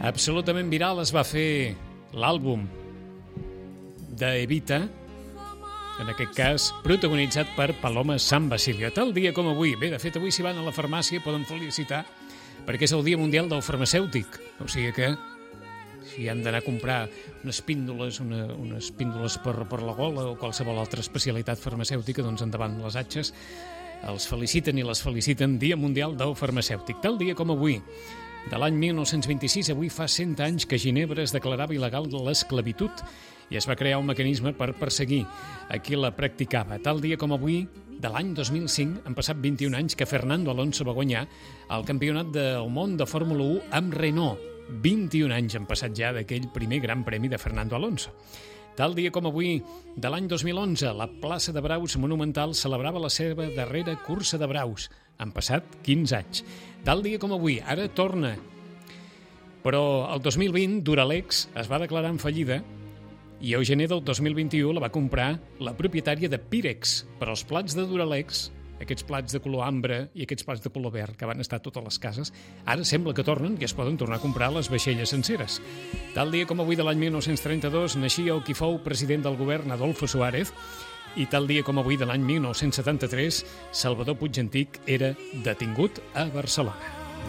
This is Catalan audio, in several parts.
Absolutament viral es va fer l'àlbum d'Evita, en aquest cas protagonitzat per Paloma San Basilio. Tal dia com avui, bé, de fet avui si van a la farmàcia poden felicitar perquè és el Dia Mundial del Farmacèutic, o sigui que si han d'anar a comprar unes píndoles per la gola o qualsevol altra especialitat farmacèutica, doncs endavant les atxes, els feliciten i les feliciten. Dia Mundial del Farmacèutic. Tal dia com avui, de l'any 1926, avui fa 100 anys que a Ginebra es declarava il·legal l'esclavitud i es va crear un mecanisme per perseguir a qui la practicava. Tal dia com avui, de l'any 2005, han passat 21 anys que Fernando Alonso va guanyar el campionat del món de Fórmula 1 amb Renault. 21 anys han passat ja d'aquell primer gran premi de Fernando Alonso. Tal dia com avui, de l'any 2011, la plaça de Braus Monumental celebrava la seva darrera cursa de braus. Han passat 15 anys. Tal dia com avui, ara torna. Però el 2020, Duralex es va declarar en fallida i al gener del 2021 la va comprar la propietària de Pirex per als plats de Duralex, aquests plats de color ambre i aquests plats de color verd que van estar a totes les cases. Ara sembla que tornen i es poden tornar a comprar les vaixelles senceres. Tal dia com avui de l'any 1932 naixia el qui fou president del govern, Adolfo Suárez, i tal dia com avui de l'any 1973 Salvador Puig Antich era detingut a Barcelona.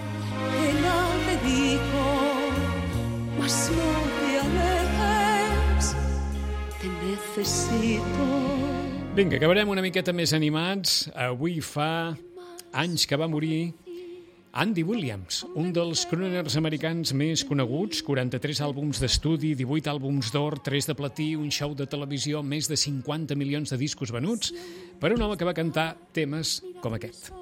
Vinga, acabarem una miqueta més animats. Avui fa anys que va morir Andy Williams, un dels crooners americans més coneguts, 43 àlbums d'estudi, 18 àlbums d'or, 3 de platí, un show de televisió, més de 50 milions de discos venuts, per un home que va cantar temes com aquest.